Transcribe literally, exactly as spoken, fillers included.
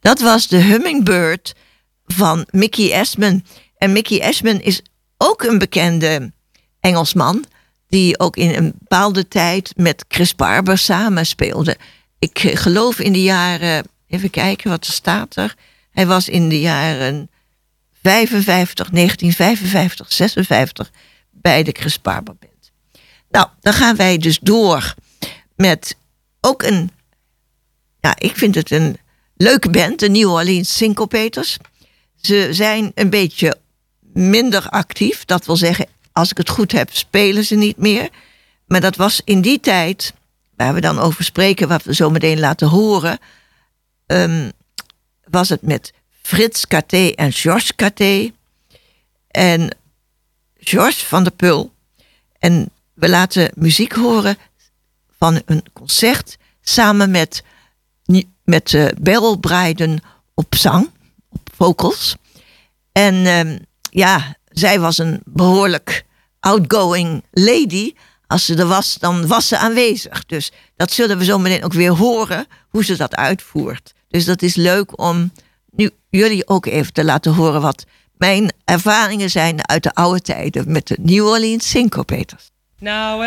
Dat was de Hummingbird van Mickey Ashman. En Mickey Ashman is ook een bekende Engelsman, die ook in een bepaalde tijd met Chris Barber samen speelde. Ik geloof in de jaren, even kijken wat er staat er. Hij was in de jaren vijfenvijftig, negentien vijfenvijftig, zesenvijftig bij de Chris Barber Band. Nou, dan gaan wij dus door met ook een, ja, ik vind het een leuke band, de New Orleans Syncopators. Ze zijn een beetje minder actief, dat wil zeggen, als ik het goed heb, spelen ze niet meer. Maar dat was in die tijd, waar we dan over spreken, wat we zo meteen laten horen, um, was het met Frits Katé en Georges Katé en George van der Pul. En we laten muziek horen van een concert samen met, met uh, Beryl Bryden op zang, op vocals. En um, ja, zij was een behoorlijk outgoing lady. Als ze er was, dan was ze aanwezig. Dus dat zullen we zo meteen ook weer horen, hoe ze dat uitvoert. Dus dat is leuk om nu jullie ook even te laten horen wat mijn ervaringen zijn uit de oude tijden met de New Orleans Syncopators. Now